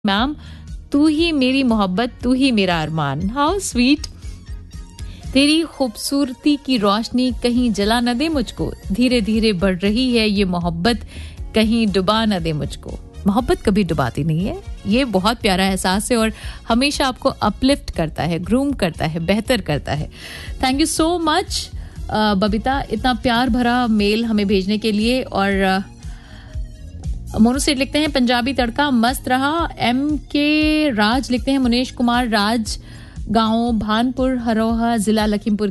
Ma'am, तू ही मेरी मोहब्बत, तू ही मेरा अरमान. How sweet. तेरी खूबसूरती की रोशनी कहीं जला न दे मुझको, धीरे धीरे बढ़ रही है ये मोहब्बत, कहीं डुबा न दे मुझको. मोहब्बत कभी डुबाती नहीं है. ये बहुत प्यारा एहसास है और हमेशा आपको अपलिफ्ट करता है, ग्रूम करता है, बेहतर करता है. Thank you so much Babita, इतना प्यार भरा मेल हमें भेजने के लिए. और मोनू सेठ लिखते हैं पंजाबी तड़का मस्त रहा. एम के राज लिखते हैं मुनेश कुमार राज, गांव भानपुर हरोहा, जिला लखीमपुर